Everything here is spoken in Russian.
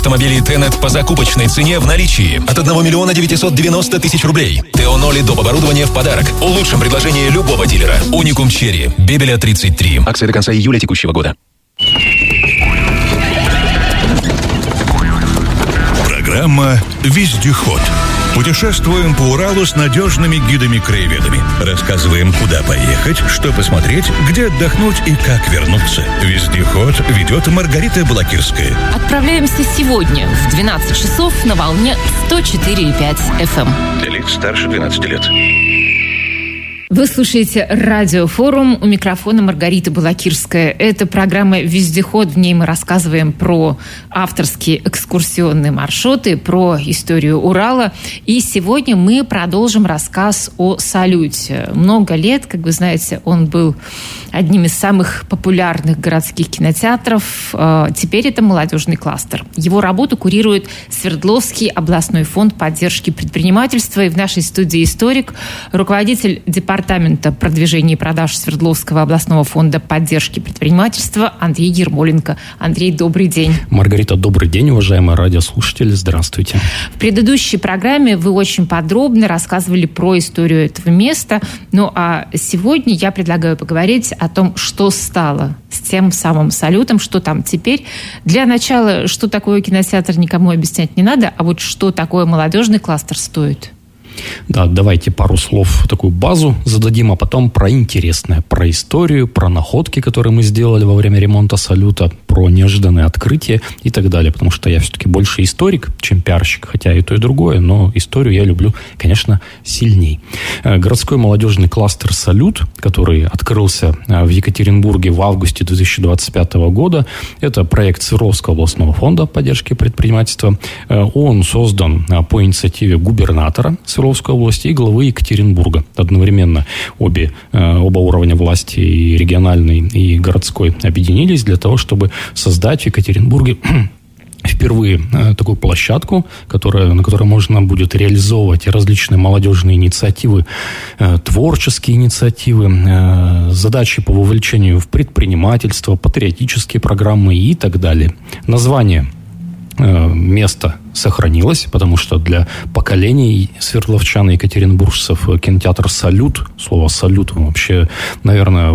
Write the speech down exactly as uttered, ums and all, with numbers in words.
Автомобили Тенет по закупочной цене в наличии от одного миллиона девятисот девяносто тысяч рублей. Тео Ноли доп. Оборудование в подарок. Лучшем предложении любого дилера. Уникум Черри. Бебеля тридцать три. Акция до конца июля текущего года. Программа «Вездеход». Путешествуем по Уралу с надежными гидами-краеведами. Рассказываем, куда поехать, что посмотреть, где отдохнуть и как вернуться. «Вездеход» ведет Маргарита Балакирская. Отправляемся сегодня в двенадцать часов на волне сто четыре и пять эф эм. Для лиц старше двенадцати лет. Вы слушаете радиофорум, у микрофона Маргарита Балакирская. Это программа «Вездеход». В ней мы рассказываем про авторские экскурсионные маршруты, про историю Урала. И сегодня мы продолжим рассказ о «Салюте». Много лет, как вы знаете, он был одним из самых популярных городских кинотеатров. Теперь это молодежный кластер. Его работу курирует Свердловский областной фонд поддержки предпринимательства. И в нашей студии историк, руководитель департамента Департамента продвижения и продаж Свердловского областного фонда поддержки предпринимательства Андрей Ермоленко. Андрей, добрый день. Маргарита, добрый день, уважаемые радиослушатели. Здравствуйте. В предыдущей программе вы очень подробно рассказывали про историю этого места. Ну а сегодня я предлагаю поговорить о том, что стало с тем самым «Салютом», что там теперь. Для начала, что такое кинотеатр, никому объяснять не надо, а вот что такое молодежный кластер стоит. Да, давайте пару слов, такую базу зададим, а потом про интересное, про историю, про находки, которые мы сделали во время ремонта «Салюта», про неожиданные открытия и так далее, потому что я все-таки больше историк, чем пиарщик, хотя и то, и другое, но историю я люблю, конечно, сильней. Городской молодежный кластер «Салют», который открылся в Екатеринбурге в августе две тысячи двадцать пятого года, это проект Свердловского областного фонда поддержки предпринимательства. Он создан по инициативе губернатора Свердловской области и главы Екатеринбурга. Одновременно обе, оба уровня власти, и региональный, и городской, объединились для того, чтобы создать в Екатеринбурге впервые такую площадку, которая, на которой можно будет реализовывать различные молодежные инициативы, творческие инициативы, задачи по вовлечению в предпринимательство, патриотические программы и так далее. Название место сохранилось, потому что для поколений свердловчан и екатеринбуржцев кинотеатр «Салют», слово «Салют» вообще, наверное,